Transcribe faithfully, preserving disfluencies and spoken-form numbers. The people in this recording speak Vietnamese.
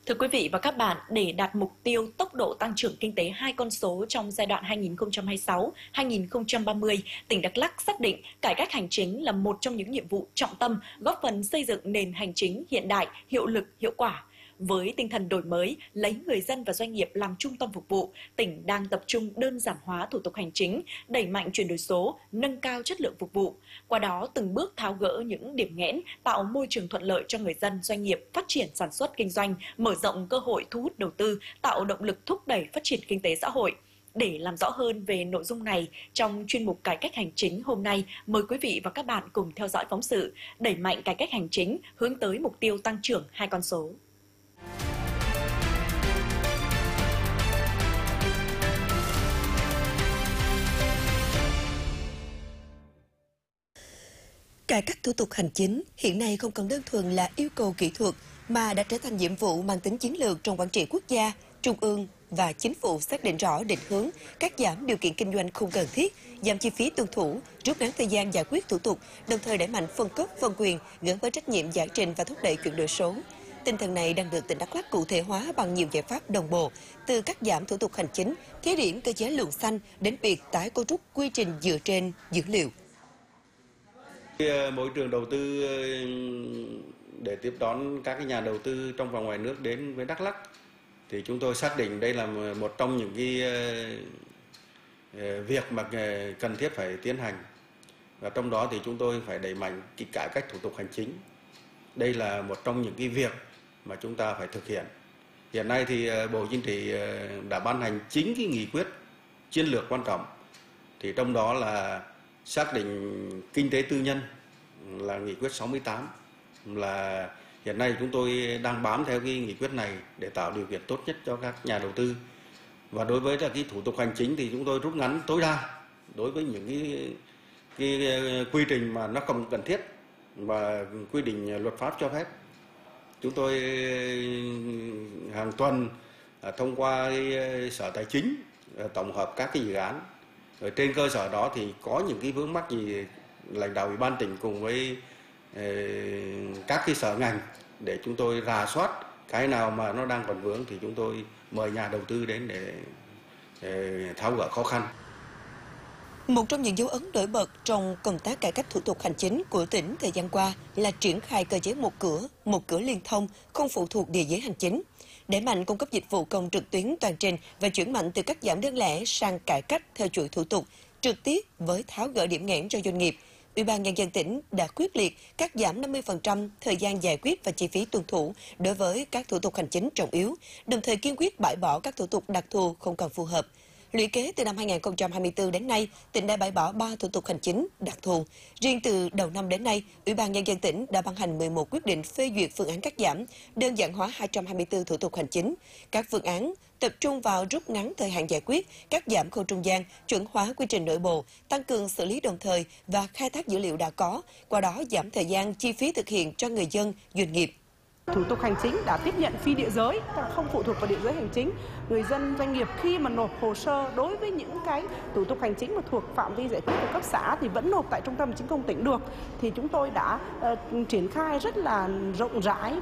Thưa quý vị và các bạn, để đạt mục tiêu tốc độ tăng trưởng kinh tế hai con số trong giai đoạn hai nghìn không trăm hai mươi sáu đến hai nghìn không trăm ba mươi, tỉnh Đắk Lắk xác định cải cách hành chính là một trong những nhiệm vụ trọng tâm góp phần xây dựng nền hành chính hiện đại, hiệu lực, hiệu quả. Với tinh thần đổi mới, lấy người dân và doanh nghiệp làm trung tâm phục vụ, tỉnh đang tập trung đơn giản hóa thủ tục hành chính, đẩy mạnh chuyển đổi số, nâng cao chất lượng phục vụ. Qua đó, từng bước tháo gỡ những điểm nghẽn, tạo môi trường thuận lợi cho người dân, doanh nghiệp phát triển sản xuất kinh doanh, mở rộng cơ hội thu hút đầu tư, tạo động lực thúc đẩy phát triển kinh tế xã hội. Để làm rõ hơn về nội dung này, trong chuyên mục Cải cách hành chính hôm nay, mời quý vị và các bạn cùng theo dõi phóng sự Đẩy mạnh cải cách hành chính hướng tới mục tiêu tăng trưởng hai con số. Cải cách thủ tục hành chính hiện nay không còn đơn thuần là yêu cầu kỹ thuật mà đã trở thành nhiệm vụ mang tính chiến lược trong quản trị quốc gia, trung ương và chính phủ xác định rõ định hướng, cắt giảm điều kiện kinh doanh không cần thiết, giảm chi phí tuân thủ, rút ngắn thời gian giải quyết thủ tục, đồng thời đẩy mạnh phân cấp, phân quyền gắn với trách nhiệm giải trình và thúc đẩy chuyển đổi số. Tinh thần này đang được tỉnh Đắk Lắk cụ thể hóa bằng nhiều giải pháp đồng bộ, từ cắt giảm thủ tục hành chính, thí điểm cơ chế luồng xanh đến việc tái cấu trúc quy trình dựa trên dữ liệu. Môi trường đầu tư để tiếp đón các nhà đầu tư trong và ngoài nước đến với Đắk Lắk thì chúng tôi xác định đây là một trong những cái việc mà cần thiết phải tiến hành, và trong đó thì chúng tôi phải đẩy mạnh cái cải cách thủ tục hành chính. Đây là một trong những cái việc mà chúng ta phải thực hiện. Hiện nay thì Bộ Chính trị đã ban hành chín cái nghị quyết chiến lược quan trọng, thì trong đó là xác định kinh tế tư nhân là nghị quyết sáu mươi tám, là hiện nay chúng tôi đang bám theo cái nghị quyết này để tạo điều kiện tốt nhất cho các nhà đầu tư. Và đối với là cái thủ tục hành chính thì chúng tôi rút ngắn tối đa đối với những cái, cái quy trình mà nó không cần thiết và quy định luật pháp cho phép. Chúng tôi hàng tuần thông qua cái Sở Tài chính tổng hợp các cái dự án. Ở trên cơ sở đó thì có những cái vướng mắc gì, lãnh đạo Ủy ban tỉnh cùng với các cái sở ngành để chúng tôi rà soát cái nào mà nó đang còn vướng thì chúng tôi mời nhà đầu tư đến để, để tháo gỡ khó khăn. Một trong những dấu ấn nổi bật trong công tác cải cách thủ tục hành chính của tỉnh thời gian qua là triển khai cơ chế một cửa, một cửa liên thông, không phụ thuộc địa giới hành chính. Đẩy mạnh cung cấp dịch vụ công trực tuyến toàn trình và chuyển mạnh từ cắt giảm đơn lẻ sang cải cách theo chuỗi thủ tục, trực tiếp với tháo gỡ điểm nghẽn cho doanh nghiệp. Ủy ban Nhân dân tỉnh đã quyết liệt cắt giảm năm mươi phần trăm thời gian giải quyết và chi phí tuân thủ đối với các thủ tục hành chính trọng yếu, đồng thời kiên quyết bãi bỏ các thủ tục đặc thù không còn phù hợp. Lũy kế từ năm hai nghìn không trăm hai mươi tư đến nay, tỉnh đã bãi bỏ ba thủ tục hành chính đặc thù. Riêng từ đầu năm đến nay, Ủy ban Nhân dân tỉnh đã ban hành mười một quyết định phê duyệt phương án cắt giảm, đơn giản hóa hai trăm hai mươi tư thủ tục hành chính. Các phương án tập trung vào rút ngắn thời hạn giải quyết, cắt giảm khâu trung gian, chuẩn hóa quy trình nội bộ, tăng cường xử lý đồng thời và khai thác dữ liệu đã có, qua đó giảm thời gian chi phí thực hiện cho người dân, doanh nghiệp. Thủ tục hành chính đã tiếp nhận phi địa giới, không phụ thuộc vào địa giới hành chính. Người dân, doanh nghiệp khi mà nộp hồ sơ đối với những cái thủ tục hành chính mà thuộc phạm vi giải quyết của cấp xã thì vẫn nộp tại trung tâm hành chính công tỉnh được. Thì chúng tôi đã uh, triển khai rất là rộng rãi